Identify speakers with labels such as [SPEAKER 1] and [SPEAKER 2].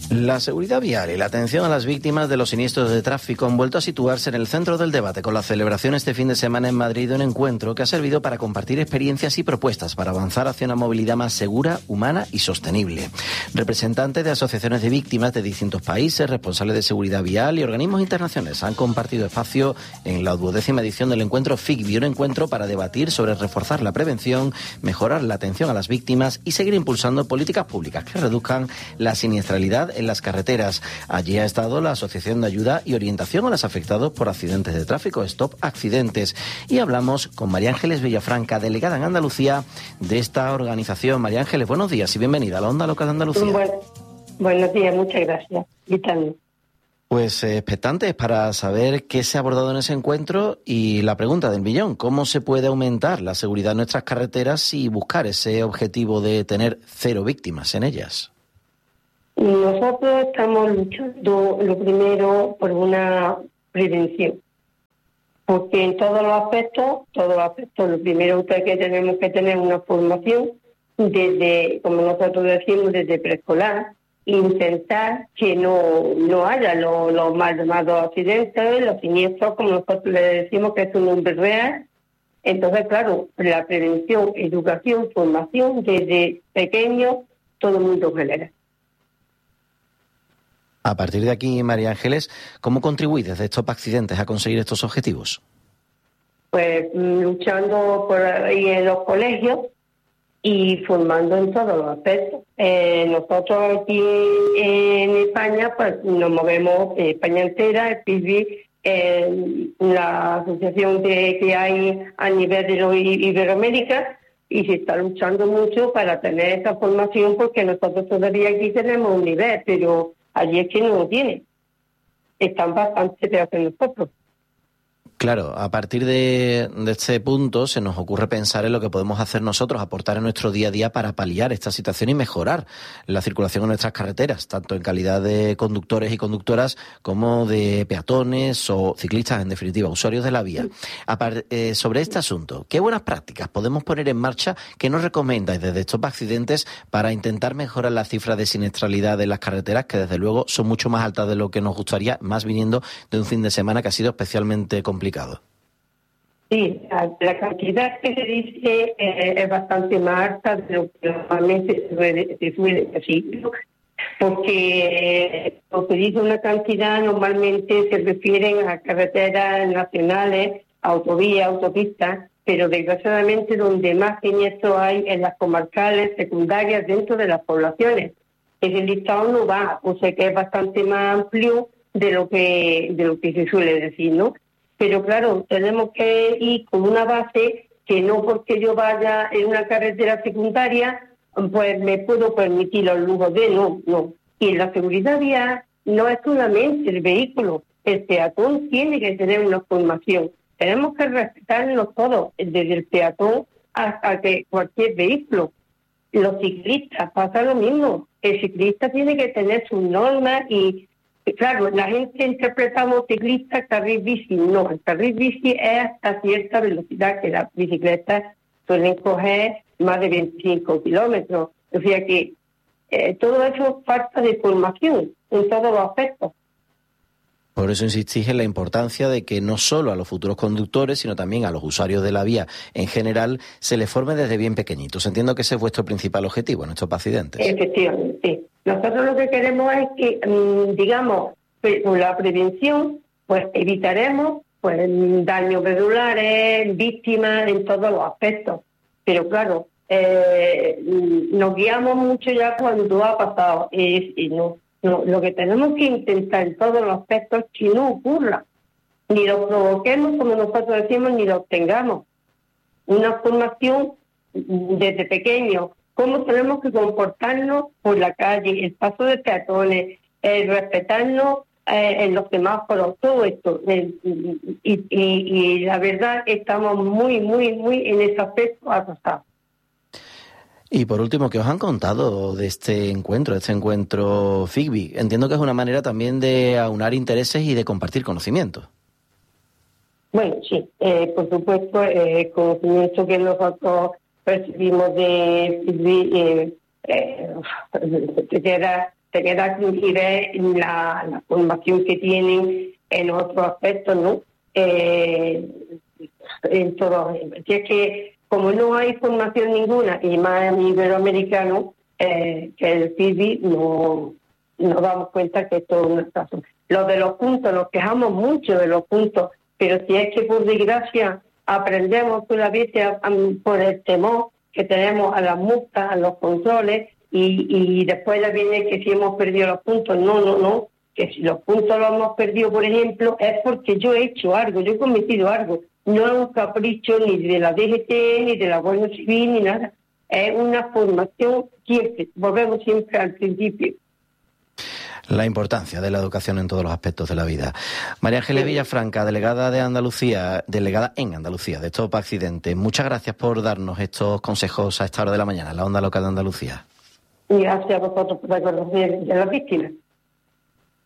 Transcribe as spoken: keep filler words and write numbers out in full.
[SPEAKER 1] La seguridad vial y la atención a las víctimas de los siniestros de tráfico han vuelto a situarse en el centro del debate con la celebración este fin de semana en Madrid de un encuentro que ha servido para compartir experiencias y propuestas para avanzar hacia una movilidad más segura, humana y sostenible. Representantes de asociaciones de víctimas de distintos países, responsables de seguridad vial y organismos internacionales han compartido espacio en la duodécima edición del encuentro F I C B I, un encuentro para debatir sobre reforzar la prevención, mejorar la atención a las víctimas y seguir impulsando políticas públicas que reduzcan la siniestralidad en las carreteras. Allí ha estado la Asociación de Ayuda y Orientación a los Afectados por Accidentes de Tráfico, Stop Accidentes. Y hablamos con María Ángeles Villafranca, delegada en Andalucía de esta organización. María Ángeles, buenos días y bienvenida a la Onda Local de Andalucía.
[SPEAKER 2] Bueno, buenos días, muchas gracias. ¿Qué tal?
[SPEAKER 1] Pues eh, expectantes para saber qué se ha abordado en ese encuentro y la pregunta del millón, ¿cómo se puede aumentar la seguridad en nuestras carreteras y buscar ese objetivo de tener cero víctimas en ellas?
[SPEAKER 2] Nosotros estamos luchando, lo primero, por una prevención, porque en todos los aspectos, todos los aspectos, lo primero que tenemos que tener una formación desde, como nosotros decimos, desde preescolar, intentar que no, no haya los, los mal llamados accidentes, los siniestros, como nosotros le decimos que es un nombre real. Entonces, claro, la prevención, educación, formación, desde pequeño, todo el mundo genera.
[SPEAKER 1] A partir de aquí, María Ángeles, ¿cómo contribuís desde Stop Accidentes a conseguir estos objetivos?
[SPEAKER 2] Pues luchando por ahí en los colegios y formando en todos los aspectos. Eh, nosotros aquí en España pues nos movemos, eh, España entera, el F I C B I, eh, la asociación de, que hay a nivel de los Iberoamérica, y se está luchando mucho para tener esa formación porque nosotros todavía aquí tenemos un nivel, pero allí es que no lo tienen. Están bastante peor que nosotros.
[SPEAKER 1] Claro, a partir de, de este punto se nos ocurre pensar en lo que podemos hacer nosotros, aportar en nuestro día a día para paliar esta situación y mejorar la circulación en nuestras carreteras, tanto en calidad de conductores y conductoras como de peatones o ciclistas, en definitiva, usuarios de la vía. Apar- eh, sobre este asunto, ¿qué buenas prácticas podemos poner en marcha que nos recomendáis desde Stop Accidentes para intentar mejorar las cifras de siniestralidad de las carreteras, que desde luego son mucho más altas de lo que nos gustaría, más viniendo de un fin de semana que ha sido especialmente complicado?
[SPEAKER 2] Sí, la cantidad que se dice eh, es bastante más alta de lo que normalmente se suele, se suele decir, porque lo que dice una cantidad normalmente se refieren a carreteras nacionales, autovías, autopistas, pero desgraciadamente donde más siniestros hay en las comarcales, secundarias, dentro de las poblaciones. Ese listado no va, o sea que es bastante más amplio de lo que de lo que se suele decir, ¿no? Pero claro, tenemos que ir con una base que no porque yo vaya en una carretera secundaria, pues me puedo permitir los lujos de no, no. Y la seguridad vial no es solamente el vehículo, el peatón tiene que tener una formación. Tenemos que respetarnos todos, desde el peatón hasta que cualquier vehículo. Los ciclistas pasa lo mismo. El ciclista tiene que tener sus normas y claro, la gente interpretamos ciclista, carril bici. No, el carril bici es hasta cierta velocidad, que las bicicletas suelen coger más de veinticinco kilómetros. O sea que eh, todo eso falta de formación en todos los aspectos.
[SPEAKER 1] Por eso insistís en la importancia de que no solo a los futuros conductores, sino también a los usuarios de la vía en general, se les forme desde bien pequeñitos. Entiendo que ese es vuestro principal objetivo en estos accidentes.
[SPEAKER 2] Efectivamente, sí. Nosotros lo que queremos es que, digamos, con la prevención, pues evitaremos pues daños medulares, víctimas en todos los aspectos. Pero claro, eh, nos guiamos mucho ya cuando ha pasado. Y, y no, no, lo que tenemos que intentar en todos los aspectos es que no ocurra. Ni lo provoquemos, como nosotros decimos, ni lo obtengamos. Una formación desde pequeño. Cómo tenemos que comportarnos por la calle, el paso de peatones, el respetarnos eh, en los semáforos, todo esto. El, y, y, y la verdad estamos muy, muy, muy en ese aspecto atrasados.
[SPEAKER 1] Y por último, ¿qué os han contado de este encuentro, de este encuentro F I C B I? Entiendo que es una manera también de aunar intereses y de compartir conocimientos.
[SPEAKER 2] Bueno, sí, eh, por supuesto, el eh, conocimiento que nosotros percibimos de F I C B I eh, eh, te queda te quedas y ves la, la formación que tienen en otros aspectos, ¿no? Eh, en todo. Si es que como no hay formación ninguna, y más en iberoamericano, eh, que el C I B I, no nos damos cuenta que esto no está. Lo de los puntos, nos quejamos mucho de los puntos, pero si es que por desgracia aprendemos una vez por el temor que tenemos a las multas, a los controles, y, y después ya viene que si hemos perdido los puntos. No, no, no, que si los puntos los hemos perdido, por ejemplo, es porque yo he hecho algo, yo he cometido algo. No es un capricho ni de la D G T, ni de la Guardia Civil, ni nada. Es una formación siempre, volvemos siempre al principio.
[SPEAKER 1] La importancia de la educación en todos los aspectos de la vida. María Ángeles Villafranca, delegada de Andalucía, delegada en Andalucía de Stop Accidentes. Muchas gracias por darnos estos consejos a esta hora de la mañana, en la Onda Local de Andalucía.
[SPEAKER 2] Y gracias a vosotros por la conocer de las víctimas.